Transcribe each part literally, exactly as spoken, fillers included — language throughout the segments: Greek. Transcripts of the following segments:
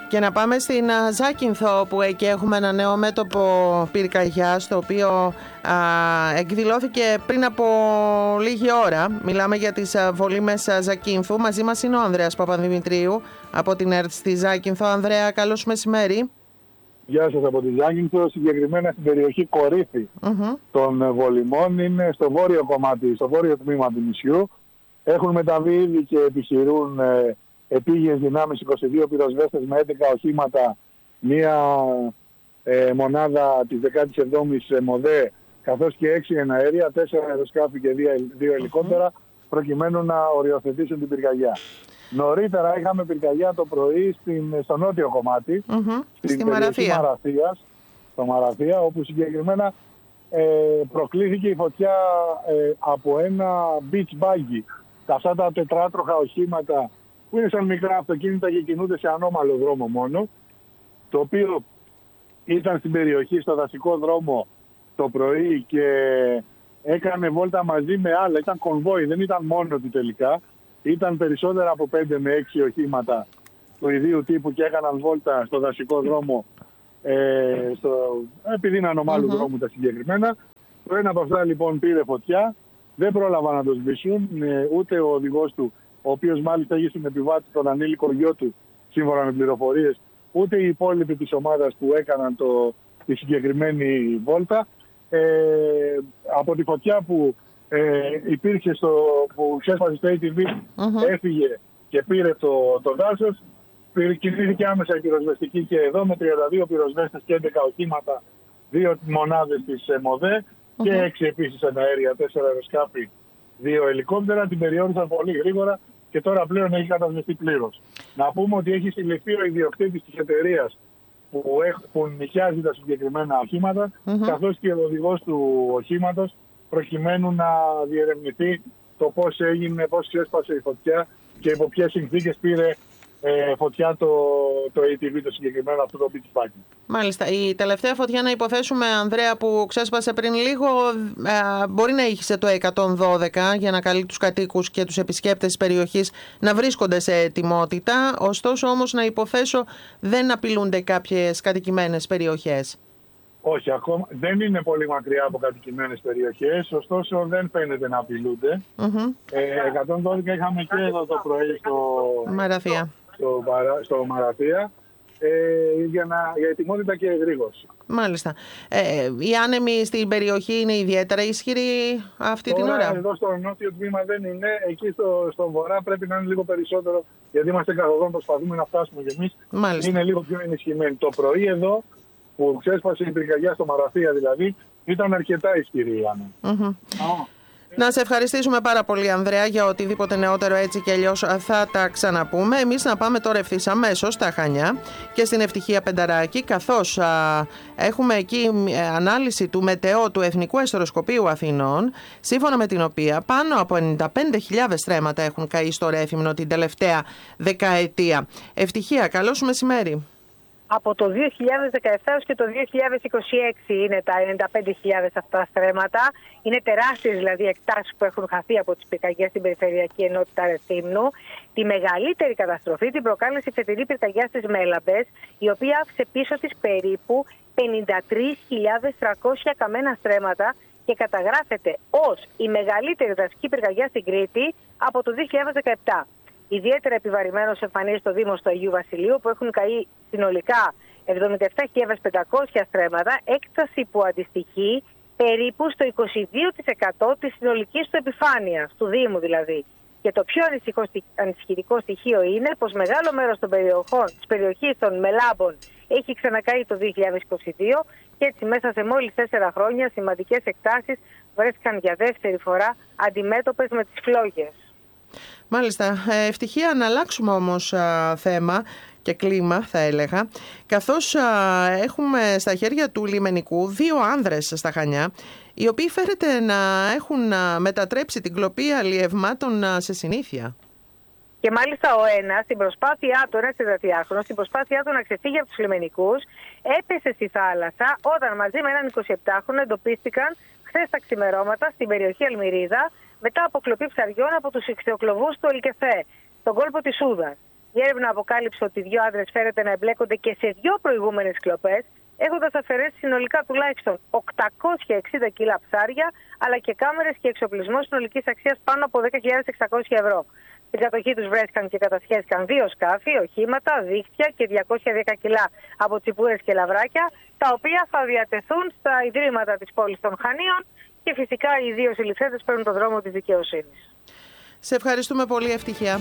Και να πάμε στην α, Ζάκυνθο, όπου εκεί έχουμε ένα νέο μέτωπο πυρκαγιάς, το οποίο α, εκδηλώθηκε πριν από λίγη ώρα. Μιλάμε για τις α, βολήμες α, Ζακύνθου. Μαζί μας είναι ο Ανδρέας Παπαδημητρίου από την ΕΡΤ στη Ζάκυνθο. Ανδρέα, καλώς μεσημέρι. Γεια σας από τη Ζάκυνθο, συγκεκριμένα στην περιοχή Κορύφη mm-hmm. των βολημών. Είναι στο βόρειο κομμάτι, στο βόρειο τμήμα του νησιού. Έχουν μεταβεί ήδη και επιχειρούν ε, επίγειες δυνάμεις είκοσι δύο πυροσβέστες με έντεκα οχήματα, μία ε, μονάδα της δεκάτη εβδόμης ΜΟΔΕ, καθώς και έξι εναέρια, τέσσερα αεροσκάφη και δύο, δύο ελικόπτερα, προκειμένου να οριοθετήσουν την πυρκαγιά. Νωρίτερα είχαμε πυρκαγιά το πρωί στην, στο νότιο κομμάτι, mm-hmm. στην στη περιοχή Μαραθία. Μαραθίας, στο Μαραθία, όπου συγκεκριμένα ε, προκλήθηκε η φωτιά ε, από ένα beach buggy. Αυτά τα τετράτροχα οχήματα που είναι σαν μικρά αυτοκίνητα και κινούνται σε ανώμαλο δρόμο μόνο, το οποίο ήταν στην περιοχή, στο δασικό δρόμο το πρωί και έκανε βόλτα μαζί με άλλα. Ήταν κονβόι, δεν ήταν μόνο του τελικά. Ήταν περισσότερα από πέντε με έξι οχήματα του ιδίου τύπου και έκαναν βόλτα στο δασικό δρόμο, ε, στο, επειδή είναι ανωμάλου mm-hmm. δρόμου τα συγκεκριμένα. Το ένα από αυτά λοιπόν πήρε φωτιά, δεν πρόλαβαν να το σβήσουν, ε, ούτε ο οδηγός του, ο οποίος μάλιστα είχε στην επιβάτη τον ανήλικο γιο του, σύμφωνα με πληροφορίες, ούτε οι υπόλοιποι της ομάδας που έκαναν το, τη συγκεκριμένη βόλτα. Ε, από τη φωτιά που ε, υπήρχε στο, που ξέσπασε στο έι τι βι, mm-hmm. έφυγε και πήρε το, το δάσος. Κινήθηκε άμεσα η πυροσβεστική και εδώ με τριάντα δύο πυροσβέστες και έντεκα οχήματα, δύο μονάδες της ΜΟΔΕ mm-hmm. και έξι επίσης εναέρια, τέσσερα αεροσκάφη, δύο ελικόπτερα. Την περιόρισαν πολύ γρήγορα και τώρα πλέον έχει κατασβεστεί πλήρως. Να πούμε ότι έχει συλληφθεί ο ιδιοκτήτης της εταιρείας που, που νοικιάζει τα συγκεκριμένα οχήματα, mm-hmm. καθώς και ο οδηγός του οχήματος, προκειμένου να διερευνηθεί το πώς έγινε, πώς ξέσπασε η φωτιά και υπό ποιες συνθήκες πήρε ε, φωτιά το, το έι τι βι, το συγκεκριμένο αυτό το beach buggy. Μάλιστα. Η τελευταία φωτιά, να υποθέσουμε, Ανδρέα, που ξέσπασε πριν λίγο, ε, μπορεί να είχε το εκατόν δώδεκα για να καλεί τους κατοίκους και τους επισκέπτες της περιοχής να βρίσκονται σε ετοιμότητα. Ωστόσο όμως να υποθέσω δεν απειλούνται κάποιες κατοικημένες περιοχές. Όχι, ακόμα δεν είναι πολύ μακριά από κατοικημένες περιοχές, ωστόσο δεν φαίνεται να απειλούνται. Mm-hmm. Ε, εκατόν δώδεκα είχαμε και εδώ το πρωί στο Μαραθία. Στο, στο, στο Μαραθία, ε, για, να, για ετοιμότητα και εγρήγορση. Μάλιστα. Ε, οι άνεμοι στην περιοχή είναι ιδιαίτερα ισχυροί αυτή Τώρα, την ώρα. Εδώ στο νότιο τμήμα δεν είναι, εκεί στο, στο βορρά πρέπει να είναι λίγο περισσότερο, γιατί είμαστε καθοδόν, προσπαθούμε να φτάσουμε κι εμείς. Μάλιστα. Είναι λίγο πιο ενισχυμένοι. Το πρωί εδώ, που ξέσπασε η πυρκαγιά στο Μαραθία δηλαδή, ήταν αρκετά ισχυρή η άνεμη. Mm-hmm. Oh. Να σε ευχαριστήσουμε πάρα πολύ, Ανδρέα, για οτιδήποτε νεότερο, έτσι και αλλιώς θα τα ξαναπούμε. Εμείς να πάμε τώρα ευθύς αμέσως στα Χανιά και στην Ευτυχία Πενταράκη, καθώς α, έχουμε εκεί ανάλυση του ΜΕΤΕΟ, του Εθνικού Εστεροσκοπείου Αθηνών, σύμφωνα με την οποία πάνω από ενενήντα πέντε χιλιάδες στρέμματα έχουν καεί στο Ρέθυμνο την τελευταία δεκαετία. Ευτυχία, καλό σου μεσημέρι. Από το δύο χιλιάδες δεκαεπτά έως και το δύο χιλιάδες είκοσι έξι είναι τα ενενήντα πέντε χιλιάδες αυτά στρέμματα. Είναι τεράστιες δηλαδή εκτάσεις που έχουν χαθεί από τις πυρκαγιές στην περιφερειακή ενότητα Ρεθύμνου. Τη μεγαλύτερη καταστροφή την προκάλεσε η φετινή πυρκαγιά στις Μέλαμπες, η οποία άφησε πίσω της περίπου πενήντα τρεις χιλιάδες τριακόσια καμένα στρέμματα και καταγράφεται ως η μεγαλύτερη δασική πυρκαγιά στην Κρήτη από το δύο χιλιάδες δεκαεπτά. Ιδιαίτερα επιβαρημένος εμφανίζεται στο Δήμο του Αγίου Βασιλείου, που έχουν καεί συνολικά εβδομήντα επτά χιλιάδες πεντακόσια στρέμματα, έκταση που αντιστοιχεί περίπου στο είκοσι δύο τοις εκατό της συνολικής του επιφάνειας, του Δήμου δηλαδή. Και το πιο ανησυχητικό στοιχείο είναι πως μεγάλο μέρος των περιοχών, της περιοχής των Μελάμπων έχει ξανακαεί το δύο χιλιάδες είκοσι δύο και έτσι μέσα σε μόλις τέσσερα χρόνια σημαντικές εκτάσεις βρέθηκαν για δεύτερη φορά αντιμέτωπες με τις φλόγες. Μάλιστα. Ευτυχία να αλλάξουμε όμως α, θέμα και κλίμα, θα έλεγα, καθώς α, έχουμε στα χέρια του λιμενικού δύο άνδρες στα Χανιά, οι οποίοι φέρεται να έχουν α, μετατρέψει την κλοπή αλλιευμάτων α, σε συνήθεια. Και μάλιστα ο ένας, στην προσπάθειά του, ένας τετρατιάχρονος, στην προσπάθειά του να ξεφύγει από τους λιμενικούς, έπεσε στη θάλασσα όταν μαζί με έναν εικοσιεπτάχρονο εντοπίστηκαν χθες τα ξημερώματα στην περιοχή Αλμυρίδα μετά από κλοπή ψαριών από τους ιξιοκλοβούς του Ελκεφέ, στον κόλπο της Σούδας. Η έρευνα αποκάλυψε ότι δύο άντρες φέρεται να εμπλέκονται και σε δύο προηγούμενες κλοπές, έχοντας αφαιρέσει συνολικά τουλάχιστον οκτακόσια εξήντα κιλά ψάρια, αλλά και κάμερες και εξοπλισμό συνολικής αξίας πάνω από δέκα χιλιάδες εξακόσια ευρώ. Στην κατοχή τους βρέθηκαν και κατασχέθηκαν δύο σκάφη, οχήματα, δίχτυα και διακόσια δέκα κιλά από τσιπούρες και λαβράκια, τα οποία θα διατεθούν στα ιδρύματα της πόλης των Χανίων και φυσικά οι δύο συλληφθέντες παίρνουν τον δρόμο της δικαιοσύνης. Σε ευχαριστούμε πολύ, Ευτυχία.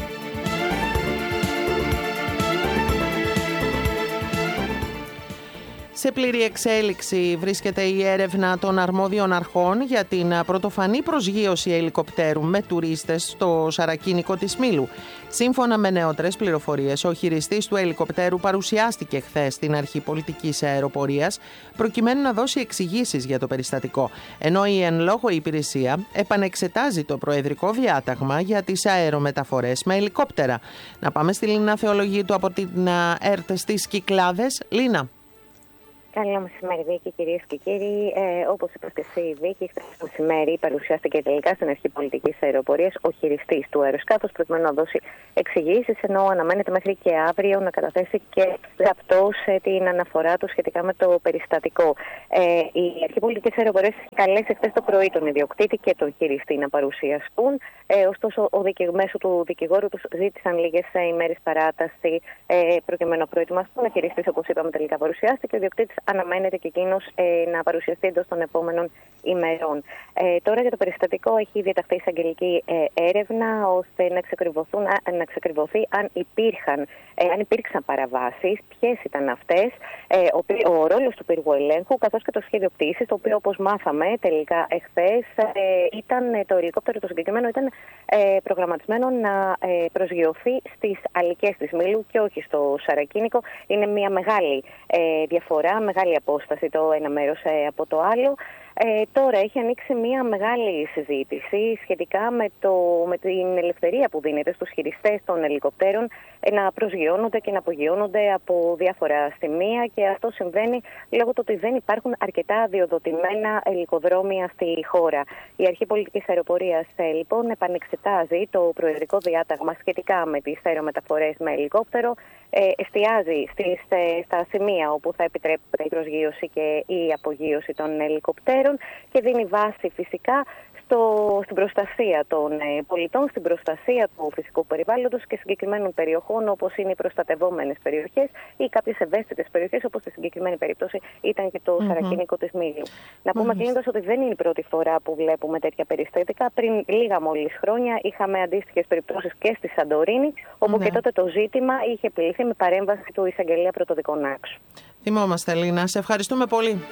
Σε πλήρη εξέλιξη βρίσκεται η έρευνα των αρμόδιων αρχών για την πρωτοφανή προσγείωση ελικοπτέρου με τουρίστες στο σαρακίνικο της Μήλου. Σύμφωνα με νεότερες πληροφορίες, ο χειριστής του ελικοπτέρου παρουσιάστηκε χθες στην Αρχή Πολιτικής Αεροπορίας προκειμένου να δώσει εξηγήσεις για το περιστατικό, ενώ η εν λόγω υπηρεσία επανεξετάζει το προεδρικό διάταγμα για τις αερομεταφορές με ελικόπτερα. Να πάμε στη Λίνα Θεολογίτου από την ΕΡΤ στις Κυκλάδες. Λίνα. Καλό μεσημέρι, Βίκη, κυρίες και κύριοι. Ε, όπως είπατε και εσύ, Βίκη, χθες το μεσημέρι παρουσιάστηκε τελικά στην Αρχή Πολιτικής Αεροπορίας ο χειριστής του αεροσκάφους προκειμένου να δώσει εξηγήσεις, ενώ αναμένεται μέχρι και αύριο να καταθέσει και γραπτός την αναφορά του σχετικά με το περιστατικό. Ε, η Αρχή Πολιτικής Αεροπορίας καλέσει χθες το πρωί τον ιδιοκτήτη και τον χειριστή να παρουσιαστούν. Ε, ωστόσο, ο δικαι... μέσω του δικηγόρου του ζήτησαν λίγες ημέρες παράταση ε, προκειμένου να προετοιμαστούν. Ο χειριστής, όπως είπαμε, τελικά παρουσιάστηκε. Ο ιδιοκτήτης αναμένεται και εκείνος ε, να παρουσιαστεί εντός των επόμενων ημερών. Ε, τώρα για το περιστατικό έχει διαταχθεί εισαγγελική ε, έρευνα ώστε να, να ξεκριβωθεί αν, υπήρχαν, ε, αν υπήρξαν παραβάσεις, ποιες ήταν αυτές, ε, ο, ο ρόλος του πύργου ελέγχου καθώς και το σχέδιο πτήσης, το οποίο όπως μάθαμε τελικά εχθές ε, ήταν ε, το ελικόπτερο το συγκεκριμένο ήταν ε, προγραμματισμένο να ε, προσγειωθεί στις αλικές της Μήλου και όχι στο Σαρακίνικο. Είναι μια μεγάλη ε, διαφορά, μεγάλη απόσταση το ένα μέρος ε, από το άλλο. Ε, τώρα έχει ανοίξει μια μεγάλη συζήτηση σχετικά με, το, με την ελευθερία που δίνεται στους χειριστές των ελικοπτέρων ε, να προσγειώνονται και να απογειώνονται από διάφορα σημεία, και αυτό συμβαίνει λόγω του ότι δεν υπάρχουν αρκετά αδειοδοτημένα ελικοδρόμια στη χώρα. Η Αρχή Πολιτικής Αεροπορίας ε, λοιπόν επανεξετάζει το προεδρικό διάταγμα σχετικά με τις αερομεταφορές με ελικόπτερο, ε, εστιάζει στις, ε, στα σημεία όπου θα επιτρέπεται η προσγείωση και η απογείωση των ελικοπτέρων και δίνει βάση φυσικά στο, στην προστασία των ε, πολιτών, στην προστασία του φυσικού περιβάλλοντος και συγκεκριμένων περιοχών όπως είναι οι προστατευόμενες περιοχές ή κάποιες ευαίσθητες περιοχές, όπως στη συγκεκριμένη περίπτωση ήταν και το mm-hmm. Σαρακίνικο της Μήλου. Να πούμε mm-hmm. κλείνοντας ότι δεν είναι η πρώτη φορά που βλέπουμε τέτοια περιστατικά. Πριν λίγα μόλις χρόνια είχαμε αντίστοιχες περιπτώσεις και στη Σαντορίνη, όπου mm-hmm. και τότε το ζήτημα είχε επιληθεί με παρέμβαση του εισαγγελέα πρωτοδικών άξου. Θυμόμαστε, Λίνα. Σε ευχαριστούμε πολύ.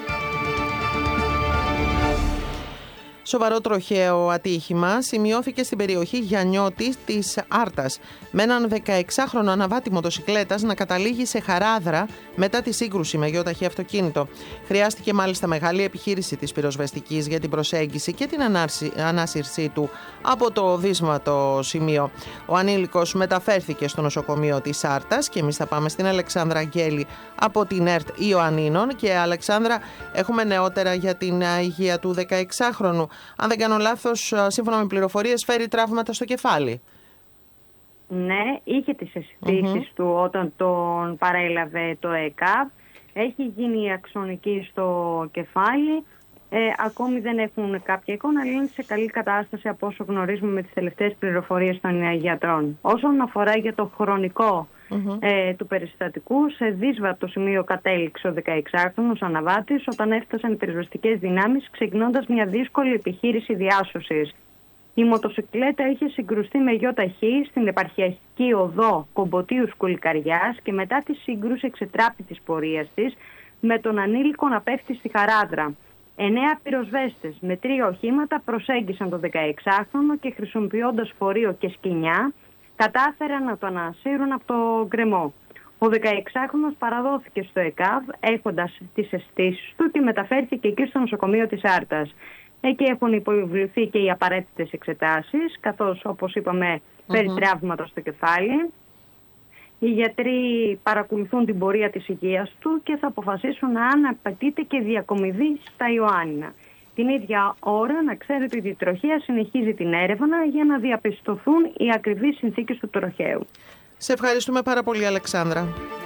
Σοβαρό τροχαίο ατύχημα σημειώθηκε στην περιοχή Γιαννιώτη της Άρτας, με έναν δεκαεξάχρονο αναβάτη μοτοσικλέτας να καταλήγει σε χαράδρα μετά τη σύγκρουση με γιοταχή αυτοκίνητο. Χρειάστηκε μάλιστα μεγάλη επιχείρηση της πυροσβεστικής για την προσέγγιση και την ανάσυρσή του από το δύσματο σημείο. Ο ανήλικος μεταφέρθηκε στο νοσοκομείο της Άρτας και εμείς θα πάμε στην Αλεξάνδρα Αγγέλη από την ΕΡΤ Ιωαννίνων. Και Αλεξάνδρα, έχουμε νεότερα για την υγεία του δεκαεξάχρονου. Αν δεν κάνω λάθος, σύμφωνα με πληροφορίες, φέρει τραύματα στο κεφάλι. Ναι, είχε τις αισθήσεις mm-hmm. του όταν τον παρέλαβε το ΕΚΑΒ. Έχει γίνει αξονική στο κεφάλι. Ε, ακόμη δεν έχουν κάποια εικόνα, αλλά είναι σε καλή κατάσταση από όσο γνωρίζουμε με τις τελευταίες πληροφορίες των γιατρών. Όσον αφορά για το χρονικό mm-hmm. ε, του περιστατικού, σε δύσβατο σημείο κατέληξε ο δεκαεξάχρονος αναβάτης όταν έφτασαν οι πυροσβεστικές δυνάμεις, ξεκινώντας μια δύσκολη επιχείρηση διάσωσης. Η μοτοσυκλέτα είχε συγκρουστεί με γιοταχή στην επαρχιακή οδό Κομποτίου Σκουλικαριάς και μετά τη σύγκρουση εξετράπη της πορείας της με τον ανήλικο να πέφτει στη χαράδρα. Εννέα πυροσβέστες με τρία οχήματα προσέγγισαν τον δεκαεξάχρονο και χρησιμοποιώντας φορείο και σκοινιά κατάφεραν να το ανασύρουν από το γκρεμό. Ο δεκαεξάχρονος παραδόθηκε στο ΕΚΑΒ έχοντας τις αισθήσεις του και μεταφέρθηκε εκεί στο νοσοκομείο της Άρτας. Εκεί έχουν υποβληθεί και οι απαραίτητες εξετάσεις, καθώς όπως είπαμε φέρει mm-hmm. τραύματα στο κεφάλι. Οι γιατροί παρακολουθούν την πορεία της υγείας του και θα αποφασίσουν αν απαιτείται και διακομιδή στα Ιωάννινα. Την ίδια ώρα να ξέρετε ότι η τροχέα συνεχίζει την έρευνα για να διαπιστωθούν οι ακριβείς συνθήκες του τροχαίου. Σε ευχαριστούμε πάρα πολύ, Αλεξάνδρα.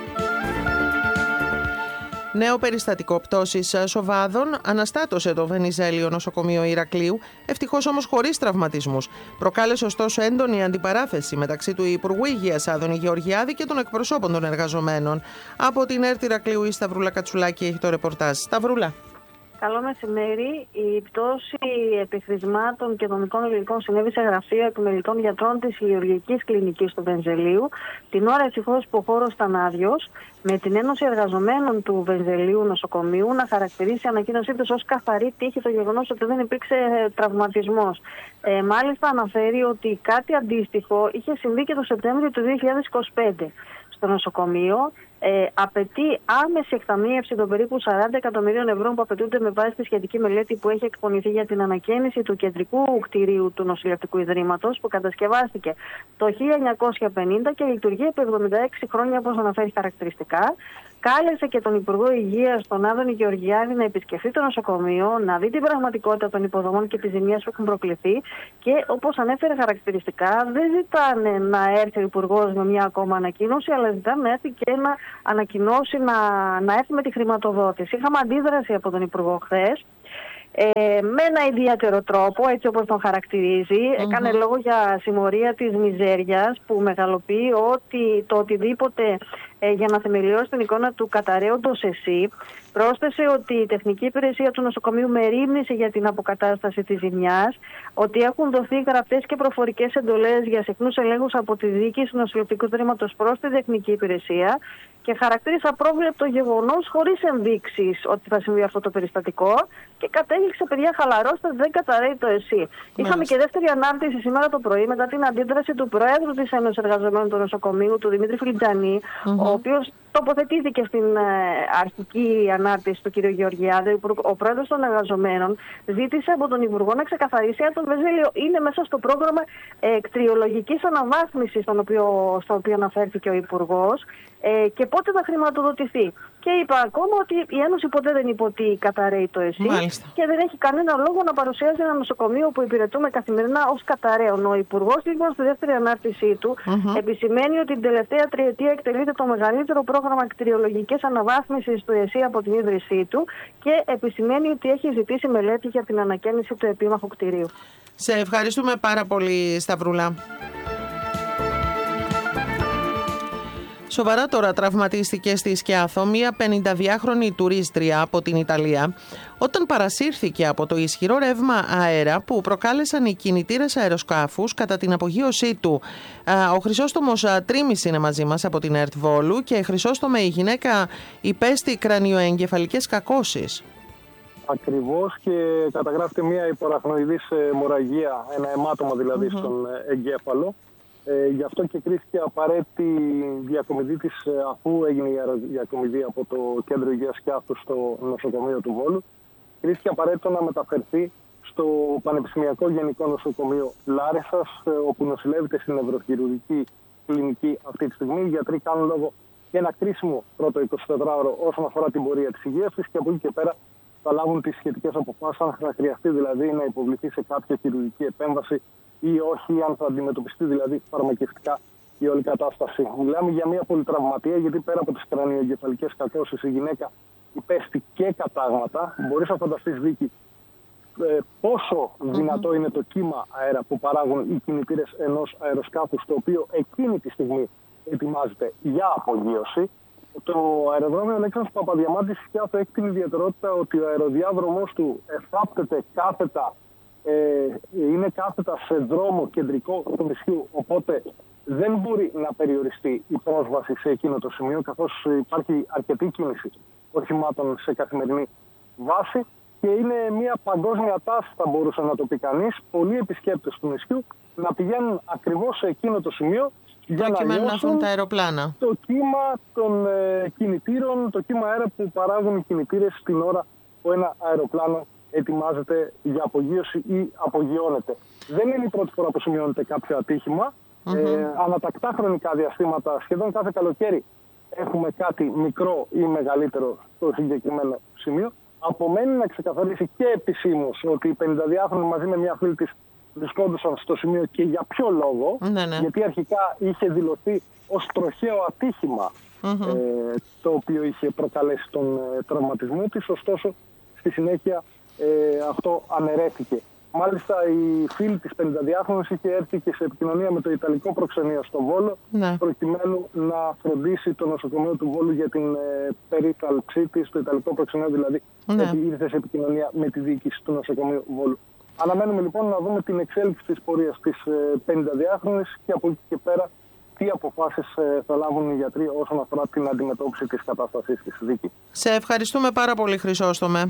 Νέο περιστατικό πτώσης σοβάδων αναστάτωσε το Βενιζέλιο νοσοκομείο Ηρακλείου, ευτυχώς όμως χωρίς τραυματισμούς. Προκάλεσε ωστόσο έντονη αντιπαράθεση μεταξύ του Υπουργού Υγείας Άδωνη Γεωργιάδη και των εκπροσώπων των εργαζομένων. Από την ΕΡΤ Ηρακλείου η Σταυρούλα Κατσουλάκη έχει το ρεπορτάζ. Σταυρούλα. Καλό μεσημέρι. Η πτώση επιχρησμάτων και δομικών υλικών συνέβη σε γραφείο επιμελητών γιατρών της Χειρουργικής Κλινικής του Βενιζελίου, την ώρα ευτυχώς που ο χώρος ήταν άδειος, με την Ένωση Εργαζομένων του Βενιζελίου Νοσοκομείου να χαρακτηρίσει ανακοίνωσή της ως καθαρή τύχη το γεγονός ότι δεν υπήρξε τραυματισμός. Ε, μάλιστα, αναφέρει ότι κάτι αντίστοιχο είχε συμβεί και το Σεπτέμβριο του δύο χιλιάδες είκοσι πέντε στο νοσοκομείο. Ε, απαιτεί άμεση εκταμείευση των περίπου σαράντα εκατομμυρίων ευρώ που απαιτούνται με βάση τη σχετική μελέτη που έχει εκπονηθεί για την ανακαίνιση του κεντρικού κτηρίου του Νοσηλευτικού Ιδρύματος, που κατασκευάστηκε το χίλια εννιακόσια πενήντα και λειτουργεί επί εβδομήντα έξι χρόνια, όπως αναφέρει χαρακτηριστικά. Κάλεσε και τον Υπουργό Υγείας, τον Άδωνη Γεωργιάδη, να επισκεφθεί το νοσοκομείο, να δει την πραγματικότητα των υποδομών και τις ζημιές που έχουν προκληθεί και, όπως ανέφερε χαρακτηριστικά, δεν ζητάνε να έρθει ο Υπουργός με μια ακόμα ανακοίνωση, αλλά ζητάνε να έρθει και να ανακοινώσει, να, να έρθει με τη χρηματοδότηση. Είχαμε αντίδραση από τον Υπουργό χθες. Ε, με ένα ιδιαίτερο τρόπο, έτσι όπως τον χαρακτηρίζει, mm-hmm. έκανε λόγο για συμμορία της μιζέριας που μεγαλοποιεί ότι το οτιδήποτε ε, για να θεμελιώσει την εικόνα του καταραίοντος εσύ. Πρόσθεσε ότι η τεχνική υπηρεσία του νοσοκομείου μερίμνησε για την αποκατάσταση της ζημιάς, ότι έχουν δοθεί γραπτές και προφορικές εντολές για συχνούς ελέγχους από τη διοίκηση του Νοσηλευτικού Ιδρύματος προς τη τεχνική υπηρεσία και χαρακτήρισε απρόβλεπτο γεγονός χωρίς ενδείξεις ότι θα συμβεί αυτό το περιστατικό και κατέληξε, παιδιά, χαλαρώστε, δεν καταραίει το ΕΣΥ. Μάλιστα. Είχαμε και δεύτερη ανάρτηση σήμερα το πρωί μετά την αντίδραση του Προέδρου της Ένωσης Εργαζομένων του Νοσοκομείου, του Δημήτρη Φιλιτζανή, mm-hmm. ο οποίος τοποθετήθηκε στην ε, αρχική ανάρτηση του κ. Γεωργιάδη. Ο Πρόεδρος των Εργαζομένων ζήτησε από τον Υπουργό να ξεκαθαρίσει αν το Βενιζέλιο είναι μέσα στο πρόγραμμα ε, κτηριολογικής αναβάθμισης στο οποίο, στο οποίο αναφέρθηκε ο Υπουργός ε, και πότε θα χρηματοδοτηθεί. Και είπα ακόμα ότι η Ένωση ποτέ δεν είπε ότι καταραίει το ΕΣΥ και δεν έχει κανένα λόγο να παρουσιάζει ένα νοσοκομείο που υπηρετούμε καθημερινά ως καταραίον. Ο Υπουργός, λοιπόν, στη δεύτερη ανάρτησή του, mm-hmm. επισημαίνει ότι την τελευταία τριετία εκτελείται το μεγαλύτερο πρόγραμμα κτηριολογικής αναβάθμισης του ΕΣΥ από την ίδρυσή του και επισημαίνει ότι έχει ζητήσει μελέτη για την ανακαίνιση του επίμαχου κτηρίου. Σε ευχαριστούμε πάρα πολύ, Σταυρούλα. Σοβαρά τώρα τραυματίστηκε στη Σκιάθο μία πενηνταδυάχρονη τουρίστρια από την Ιταλία όταν παρασύρθηκε από το ισχυρό ρεύμα αέρα που προκάλεσαν οι κινητήρες αεροσκάφους κατά την απογείωσή του. Ο Χρυσόστομος Τρίμης είναι μαζί μας από την ΕΡΤ Βόλου και Χρυσόστομε, η γυναίκα υπέστη κρανιοεγκεφαλικές κακώσεις. Ακριβώς, και καταγράφεται μια υποραχνοειδής αιμορραγία, ένα αιμάτωμα δηλαδή mm-hmm. στον εγκέφαλο. Ε, γι' αυτό και κρίθηκε απαραίτητη διακομιδή της, αφού έγινε η διακομιδή από το Κέντρο Υγείας Σκιάθου στο νοσοκομείο του Βόλου. Κρίθηκε απαραίτητο να μεταφερθεί στο Πανεπιστημιακό Γενικό Νοσοκομείο Λάρισσας, όπου νοσηλεύεται στην νευροχειρουργική κλινική αυτή τη στιγμή. Οι γιατροί κάνουν λόγο για ένα κρίσιμο πρώτο εικοσιτετράωρο όσον αφορά την πορεία της υγείας της και από εκεί και πέρα θα λάβουν τις σχετικές αποφάσεις, αν θα χρειαστεί δηλαδή να υποβληθεί σε κάποια χειρουργική επέμβαση ή όχι, αν θα αντιμετωπιστεί δηλαδή φαρμακευτικά η όλη κατάσταση. Μιλάμε για μια πολυτραυματία, γιατί πέρα από τις κρανιοεγκεφαλικές κακώσεις η γυναίκα υπέστη και κατάγματα. Μπορείς να φανταστείς, Βίκη, ε, πόσο δυνατό mm-hmm. είναι το κύμα αέρα που παράγουν οι κινητήρες ενός αεροσκάφους, το οποίο εκείνη τη στιγμή ετοιμάζεται για απογείωση. Το αεροδρόμιο Αλέξανδρος Παπαδιαμάντης Σκιάθο έχει την ιδιαιτερότητα ότι ο αεροδιάδρομος του εφάπτεται κάθετα, ε, είναι κάθετα σε δρόμο κεντρικό του νησιού, οπότε δεν μπορεί να περιοριστεί η πρόσβαση σε εκείνο το σημείο, καθώς υπάρχει αρκετή κίνηση οχημάτων σε καθημερινή βάση και είναι μια παγκόσμια τάση, θα μπορούσε να το πει κανείς, πολλοί επισκέπτες του νησιού να πηγαίνουν ακριβώς σε εκείνο το σημείο για να νιώσουν τα αεροπλάνα. Το κύμα των ε, κινητήρων, το κύμα αέρα που παράγουν οι κινητήρες την ώρα που ένα αεροπλάνο ετοιμάζεται για απογείωση ή απογειώνεται. Δεν είναι η πρώτη φορά που σημειώνεται κάποιο ατύχημα. Mm-hmm. Ε, ανατακτά χρονικά διαστήματα, σχεδόν κάθε καλοκαίρι, έχουμε κάτι μικρό ή μεγαλύτερο στο συγκεκριμένο σημείο. Απομένει να ξεκαθαρίσει και επισήμως ότι η πενηνταδυάχρονη μαζί με μια φίλη της βρισκόντουσαν στο σημείο και για ποιο λόγο. Ναι, ναι. Γιατί αρχικά είχε δηλωθεί ως τροχαίο ατύχημα mm-hmm. ε, το οποίο είχε προκαλέσει τον ε, τραυματισμό της, ωστόσο στη συνέχεια ε, αυτό αναιρέθηκε. Μάλιστα η φίλη της πενηνταδυάχρονης είχε έρθει και σε επικοινωνία με το Ιταλικό προξενείο στο Βόλο, ναι. προκειμένου να φροντίσει το νοσοκομείο του Βόλου για την ε, περίθαλψή της, το Ιταλικό προξενείο δηλαδή, ναι. γιατί ήρθε σε επικοινωνία με τη διοίκηση του νοσοκομείου Βόλου. Αναμένουμε λοιπόν να δούμε την εξέλιξη της πορείας της ε, πενηνταδυάχρονης και από εκεί και πέρα τι αποφάσεις ε, θα λάβουν οι γιατροί όσον αφορά την αντιμετώπιση της κατάστασής της. Δίκη. Σε ευχαριστούμε πάρα πολύ, Χρυσόστομε.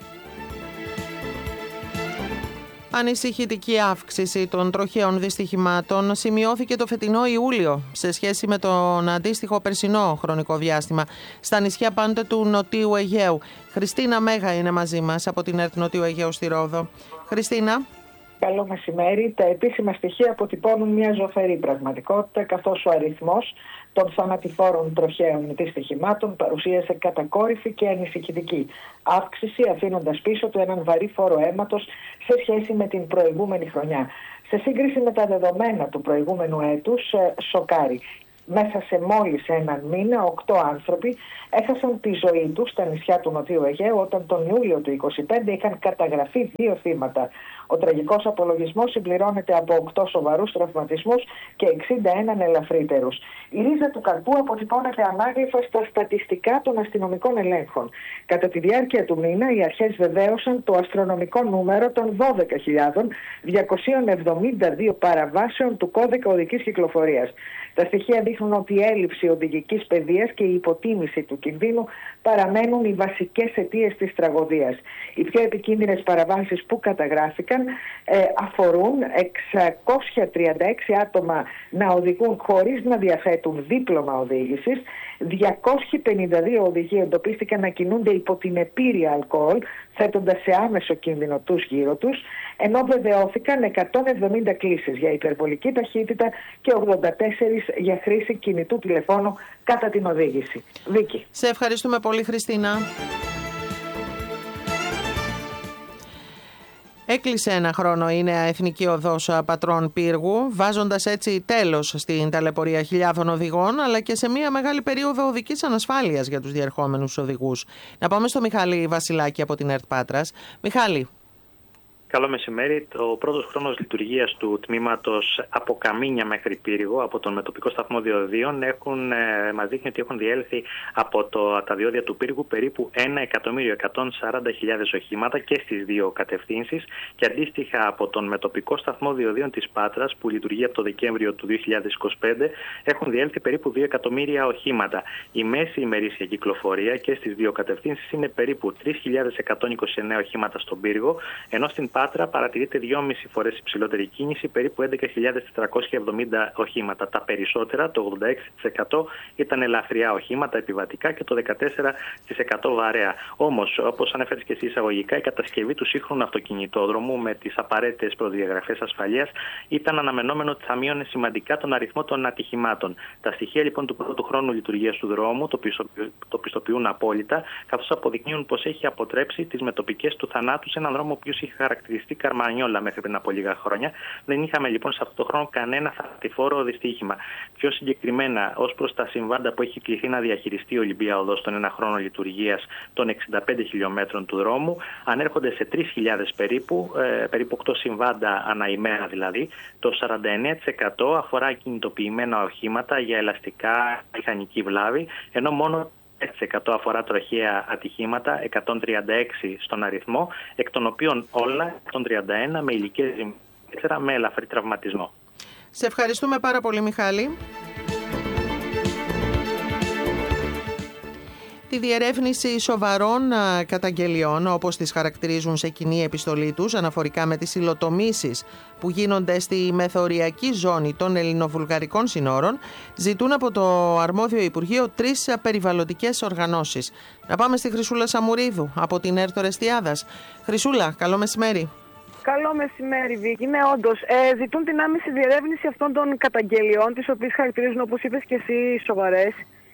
Ανησυχητική αύξηση των τροχαίων δυστυχημάτων σημειώθηκε το φετινό Ιούλιο σε σχέση με τον αντίστοιχο περσινό χρονικό διάστημα στα νησιά πάντοτε του Νοτίου Αιγαίου. Χριστίνα Μέγα είναι μαζί μας από την ΕΡΤ Νοτίου Αιγαίου στη Ρόδο. Χριστίνα. Καλό μεσημέρι. Τα επίσημα στοιχεία αποτυπώνουν μια ζωφερή πραγματικότητα, καθώς ο αριθμός των θανατηφόρων τροχαίων δυστυχημάτων παρουσίασε κατακόρυφη και ανησυχητική αύξηση, αφήνοντας πίσω του έναν βαρύ φόρο αίματος σε σχέση με την προηγούμενη χρονιά. Σε σύγκριση με τα δεδομένα του προηγούμενου έτους, σοκάρει. Μέσα σε μόλις έναν μήνα, οκτώ άνθρωποι έχασαν τη ζωή τους στα νησιά του Νοτιού Αιγαίου, όταν τον Ιούλιο του είκοσι πέντε είχαν καταγραφεί δύο θύματα. Ο τραγικός απολογισμός συμπληρώνεται από οκτώ σοβαρούς τραυματισμούς και εξήντα ένα ελαφρύτερους. Η ρίζα του καρπού αποτυπώνεται ανάγλυφα στα στατιστικά των αστυνομικών ελέγχων. Κατά τη διάρκεια του μήνα, οι αρχές βεβαίωσαν το αστρονομικό νούμερο των δώδεκα χιλιάδες διακόσιες εβδομήντα δύο παραβάσεων του κώδικα οδικής κυκλοφορίας. Τα στοιχεία δείχνουν ότι η έλλειψη οδηγικής παιδείας και η υποτίμηση του κινδύνου παραμένουν οι βασικές αιτίες της τραγωδίας. Οι πιο επικίνδυνες παραβάσεις που καταγράφηκαν ε, αφορούν εξακόσια τριάντα έξι άτομα να οδηγούν χωρίς να διαθέτουν δίπλωμα οδήγησης, διακόσιοι πενήντα δύο οδηγοί εντοπίστηκαν να κινούνται υπό την επίρρεια αλκοόλ, θέτοντας σε άμεσο κίνδυνο τους γύρω τους, ενώ βεβαιώθηκαν εκατόν εβδομήντα κλήσεις για υπερβολική ταχύτητα και ογδόντα τέσσερα για χρήση κινητού τηλεφώνου κατά την οδήγηση. Βίκη. Σε ευχαριστούμε πολύ, Χριστίνα. Έκλεισε ένα χρόνο η νέα Εθνική Οδός Πατρών Πύργου, βάζοντας έτσι τέλος στην ταλαιπωρία χιλιάδων οδηγών, αλλά και σε μια μεγάλη περίοδο οδικής ανασφάλειας για τους διερχόμενους οδηγούς. Να πάμε στο Μιχάλη Βασιλάκη από την ΕΡΤ Πάτρας. Μιχάλη. Καλό μεσημέρι. Ο πρώτος χρόνος λειτουργίας του τμήματος από Καμίνια μέχρι Πύργο, από τον μετοπικό σταθμό διοδίων, έχουν, ε, μας δείχνει ότι έχουν διέλθει από το, τα διόδια του Πύργου περίπου ένα εκατομμύριο εκατόν σαράντα χιλιάδες οχήματα και στις δύο κατευθύνσεις, και αντίστοιχα από τον μετοπικό σταθμό διοδίων της Πάτρας, που λειτουργεί από το Δεκέμβριο του δύο χιλιάδες είκοσι πέντε, έχουν διέλθει περίπου δύο εκατομμύρια οχήματα. Η μέση ημερήσια κυκλοφορία και στις δύο κατευθύνσεις είναι περίπου τρεις χιλιάδες εκατόν είκοσι εννέα οχήματα στον Πύργο, ενώ στην Πάτρα παρατηρείται δυόμιση φορές υψηλότερη κίνηση, περίπου έντεκα χιλιάδες τετρακόσια εβδομήντα οχήματα. Τα περισσότερα, το ογδόντα έξι τοις εκατό, ήταν ελαφριά οχήματα, επιβατικά, και το δεκατέσσερα τοις εκατό βαρέα. Όμως, όπως ανέφερες και εσύ εισαγωγικά, η κατασκευή του σύγχρονου αυτοκινητόδρομου με τις απαραίτητες προδιαγραφές ασφαλείας ήταν αναμενόμενο ότι θα μείωνε σημαντικά τον αριθμό των ατυχημάτων. Τα στοιχεία λοιπόν του πρώτου χρόνου λειτουργίας του δρόμου το, πιστοποιούν, το πιστοποιούν απόλυτα, καθώς αποδεικνύουν πως έχει αποτρέψει τις μετοπικές του θανάτου σε έναν δρόμο που είχε χαρακτηριστεί καρμανιόλα μέχρι πριν από λίγα χρόνια. Δεν είχαμε λοιπόν σε αυτό το χρόνο κανένα θανατηφόρο δυστύχημα. Πιο συγκεκριμένα, ως προς τα συμβάντα που έχει κληθεί να διαχειριστεί η Ολυμπία Οδός στον ένα χρόνο λειτουργίας των εξήντα πέντε χιλιόμετρων του δρόμου, ανέρχονται σε τρεις χιλιάδες περίπου, ε, περίπου οκτώ συμβάντα ανά ημέρα δηλαδή. Το σαράντα εννέα τοις εκατό αφορά κινητοποιημένα οχήματα για ελαστικά μηχανική βλάβη, ενώ μόνο έξι τοις εκατό αφορά τροχαία ατυχήματα, εκατόν τριάντα έξι στον αριθμό, εκ των οποίων όλα εκατόν τριάντα ένα με ηλικές ζημίες, με ελαφρύ τραυματισμό. Σε ευχαριστούμε πάρα πολύ, Μιχάλη. Τη διερεύνηση σοβαρών καταγγελιών, όπως τις χαρακτηρίζουν σε κοινή επιστολή τους, αναφορικά με τις υλοτομήσεις που γίνονται στη μεθοριακή ζώνη των ελληνοβουλγαρικών συνόρων, ζητούν από το αρμόδιο Υπουργείο τρεις περιβαλλοντικές οργανώσεις. Να πάμε στη Χρυσούλα Σαμουρίδου από την ΕΡΤ Ορεστιάδας. Χρυσούλα, καλό μεσημέρι. Καλό μεσημέρι, Βίκη. Ναι, όντως, ε, ζητούν την άμεση διερεύνηση αυτών των καταγγελιών, τις οποίες χαρακτηρίζουν, όπως είπες και εσύ, σοβαρές.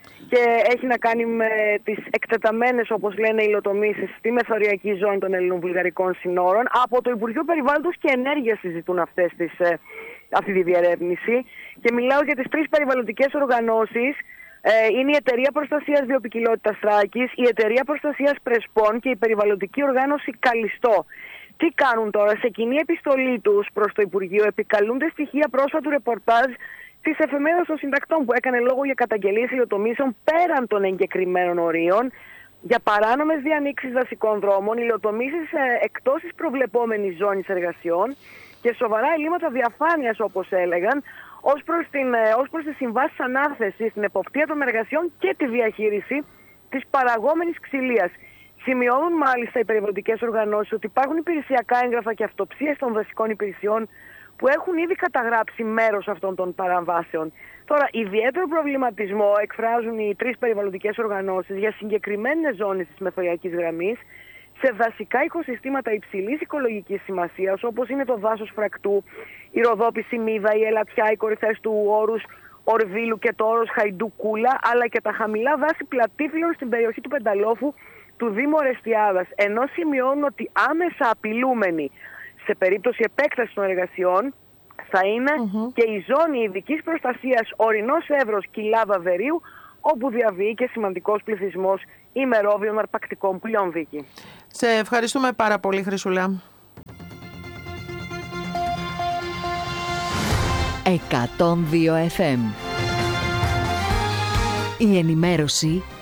και έχει να κάνει με τις εκτεταμένες, όπως λένε, υλοτομήσεις στη μεθοριακή ζώνη των ελληνοβουλγαρικών συνόρων. Από το Υπουργείο Περιβάλλοντος και Ενέργειας συζητούν αυτές τις, αυτή τη διερεύνηση και μιλάω για τις τρεις περιβαλλοντικές οργανώσεις. Είναι η Εταιρεία Προστασίας Βιοποικιλότητας Θράκης, η Εταιρεία Προστασίας Πρεσπών και η Περιβαλλοντική Οργάνωση Καλιστό. Τι κάνουν τώρα? Σε κοινή επιστολή τους προς το Υπουργείο επικαλούνται στοιχεία πρόσφατου ρεπορτάζ της εφημερίδας των συντακτών που έκανε λόγο για καταγγελίες υλοτομήσεων πέραν των εγκεκριμένων ορίων, για παράνομες διανοίξεις δασικών δρόμων, υλοτομήσεις εκτός της προβλεπόμενης ζώνης εργασιών και σοβαρά ελλείμματα διαφάνειας, όπως έλεγαν, ως προς, την, ως προς τις συμβάσεις ανάθεσης, την εποπτεία των εργασιών και τη διαχείριση της παραγόμενης ξυλίας. Σημειώνουν μάλιστα οι περιβαλλοντικές οργανώσεις ότι υπάρχουν υπηρεσιακά έγγραφα και αυτοψίες των δασικών υπηρεσιών που έχουν ήδη καταγράψει μέρος αυτών των παραβάσεων. Τώρα, ιδιαίτερο προβληματισμό εκφράζουν οι τρεις περιβαλλοντικές οργανώσεις για συγκεκριμένες ζώνες της μεθοριακής γραμμής σε δασικά οικοσυστήματα υψηλής οικολογικής σημασίας, όπως είναι το δάσος Φρακτού, η Ροδόπη Μίδα, η Ελατιά, οι κορυφές του όρους Ορβίλου και το όρος Χαϊντού Κούλα, αλλά και τα χαμηλά δάση πλατήφυλλων στην περιοχή του Πενταλόφου του Δήμου Ορεστιάδας, ενώ σημειώνουν ότι άμεσα απειλούμενοι σε περίπτωση επέκτασης των εργασιών θα είναι mm-hmm. και η ζώνη ειδικής προστασίας ορεινός Εύρος Κοιλάδα Βερίου, όπου διαβεί και σημαντικός πληθυσμός ημερόβιων αρπακτικών πουλιών, Βίκη. Σε ευχαριστούμε πάρα πολύ, Χρυσούλα. εκατόν δύο εφ εμ. Η ενημέρωση